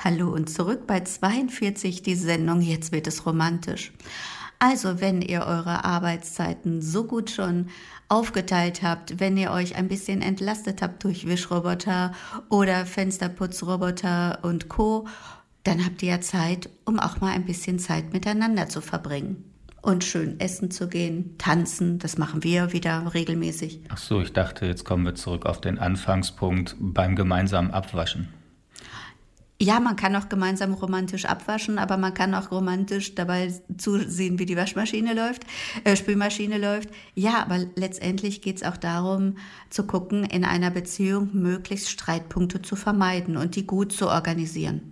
Hallo und zurück bei 42, die Sendung Jetzt wird es romantisch. Also, wenn ihr eure Arbeitszeiten so gut schon aufgeteilt habt, wenn ihr euch ein bisschen entlastet habt durch Wischroboter oder Fensterputzroboter und Co., dann habt ihr ja Zeit, um auch mal ein bisschen Zeit miteinander zu verbringen. Und schön essen zu gehen, tanzen, das machen wir wieder regelmäßig. Ach so, ich dachte, jetzt kommen wir zurück auf den Anfangspunkt beim gemeinsamen Abwaschen. Ja, man kann auch gemeinsam romantisch abwaschen, aber man kann auch romantisch dabei zusehen, wie die Waschmaschine läuft, Spülmaschine läuft. Ja, aber letztendlich geht es auch darum, zu gucken, in einer Beziehung möglichst Streitpunkte zu vermeiden und die gut zu organisieren.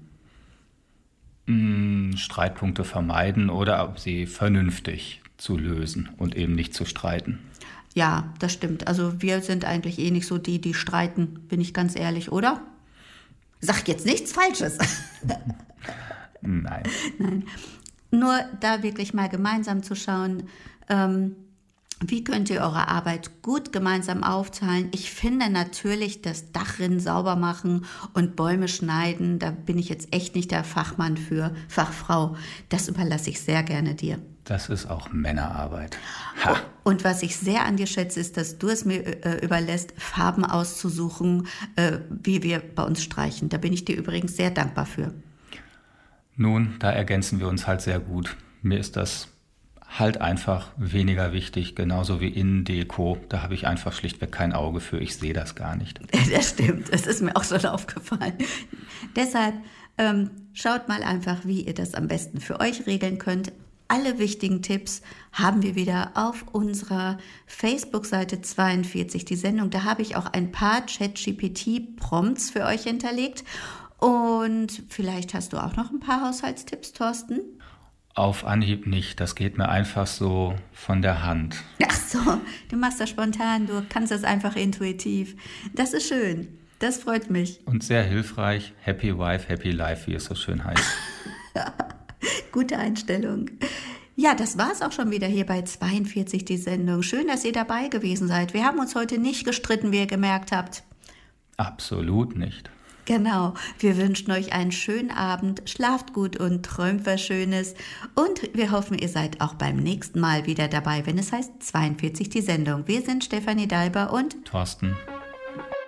Streitpunkte vermeiden oder sie vernünftig zu lösen und eben nicht zu streiten. Ja, das stimmt. Also wir sind eigentlich eh nicht so die streiten, bin ich ganz ehrlich, oder? Sag jetzt nichts Falsches. Nein. Nein. Nur da wirklich mal gemeinsam zu schauen, wie könnt ihr eure Arbeit gut gemeinsam aufteilen. Ich finde natürlich, das Dachrinnen sauber machen und Bäume schneiden, da bin ich jetzt echt nicht der Fachmann für, Fachfrau. Das überlasse ich sehr gerne dir. Das ist auch Männerarbeit. Ha. Und was ich sehr an dir schätze, ist, dass du es mir überlässt, Farben auszusuchen, wie wir bei uns streichen. Da bin ich dir übrigens sehr dankbar für. Nun, da ergänzen wir uns halt sehr gut. Mir ist das halt einfach weniger wichtig, genauso wie Innendeko. Da habe ich einfach schlichtweg kein Auge für. Ich sehe das gar nicht. Das stimmt, das ist mir auch schon aufgefallen. Deshalb schaut mal einfach, wie ihr das am besten für euch regeln könnt. Alle wichtigen Tipps haben wir wieder auf unserer Facebook-Seite 42, die Sendung. Da habe ich auch ein paar ChatGPT-Prompts für euch hinterlegt. Und vielleicht hast du auch noch ein paar Haushaltstipps, Thorsten? Auf Anhieb nicht. Das geht mir einfach so von der Hand. Ach so, du machst das spontan, du kannst das einfach intuitiv. Das ist schön, das freut mich. Und sehr hilfreich. Happy Wife, Happy Life, wie es so schön heißt. Gute Einstellung. Ja, das war's auch schon wieder hier bei 42, die Sendung. Schön, dass ihr dabei gewesen seid. Wir haben uns heute nicht gestritten, wie ihr gemerkt habt. Absolut nicht. Genau, wir wünschen euch einen schönen Abend, schlaft gut und träumt was Schönes. Und wir hoffen, ihr seid auch beim nächsten Mal wieder dabei, wenn es heißt 42, die Sendung. Wir sind Stefanie Dalber und Thorsten.